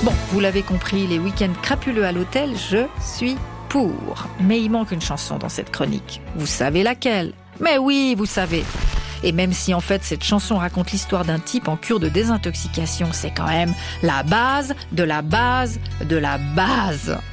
Bon, vous l'avez compris, les week-ends crapuleux à l'hôtel, je suis pour. Mais il manque une chanson dans cette chronique. Vous savez laquelle ? Mais oui, vous savez. Et même si en fait cette chanson raconte l'histoire d'un type en cure de désintoxication, c'est quand même la base de la base de la base.